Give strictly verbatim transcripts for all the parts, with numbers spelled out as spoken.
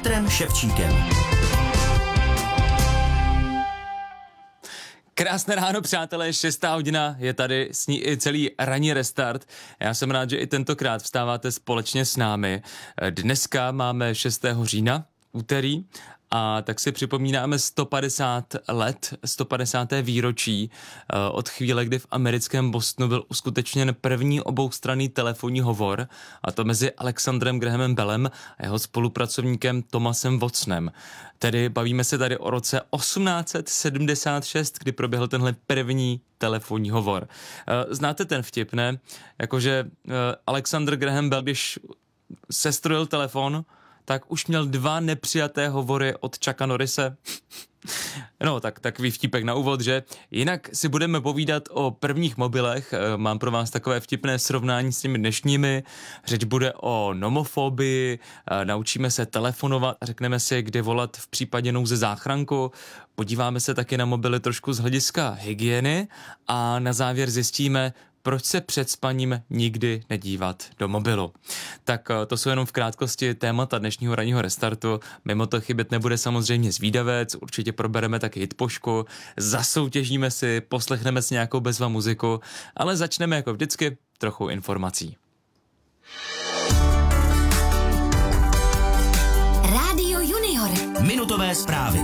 Petrem Ševčíkem. Krásné ráno, přátelé, šestá hodina, je tady s ní i celý ranní restart. Já jsem rád, že i tentokrát vstáváte společně s námi. Dneska máme šestého října, úterý, a tak si připomínáme sto padesát let, sto padesáté výročí od chvíle, kdy v americkém Bostonu byl uskutečněn první oboustranný telefonní hovor, a to mezi Alexandrem Grahamem Bellem a jeho spolupracovníkem Thomasem Watsonem. Tedy bavíme se tady o roce osmnáct set sedmdesát šest, kdy proběhl tenhle první telefonní hovor. Znáte ten vtip, ne? Jakože Alexander Graham Bell, když sestrojil telefon, tak už měl dva nepřijaté hovory od Chucka Norrise. No, tak takový vtipek na úvod, že? Jinak si budeme povídat o prvních mobilech. Mám pro vás takové vtipné srovnání s těmi dnešními. Řeč bude o nomofobii, naučíme se telefonovat a řekneme si, kde volat v případě nouze záchranku. Podíváme se taky na mobily trošku z hlediska hygieny a na závěr zjistíme, proč se před spaním nikdy nedívat do mobilu. Tak to jsou jenom v krátkosti témata dnešního ranního restartu. Mimo to chybět nebude samozřejmě zvídavec, určitě probereme taky hitpošku, zasoutěžíme si, poslechneme si nějakou bezva muziku, ale začneme jako vždycky trochu informací. Rádio Junior. Minutové zprávy.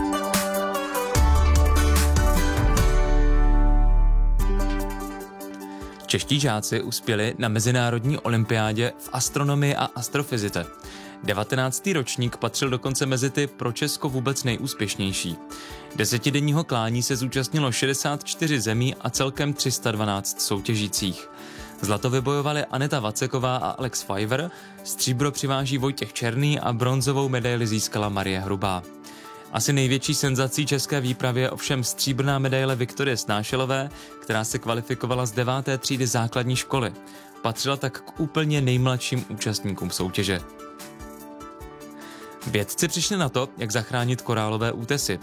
Čeští žáci uspěli na mezinárodní olympiádě v astronomii a astrofyzice. devatenáctý ročník patřil dokonce mezi ty pro Česko vůbec nejúspěšnější. Desetidenního klání se zúčastnilo šedesát čtyři zemí a celkem tři sta dvanáct soutěžících. Zlato vybojovali Aneta Vaceková a Alex Fiver, stříbro přiváží Vojtěch Černý a bronzovou medaili získala Marie Hrubá. Asi největší senzací české výpravy je ovšem stříbrná medaile Viktorie Snášelové, která se kvalifikovala z deváté třídy základní školy. Patřila tak k úplně nejmladším účastníkům soutěže. Vědci přišli na to, jak zachránit korálové útesy.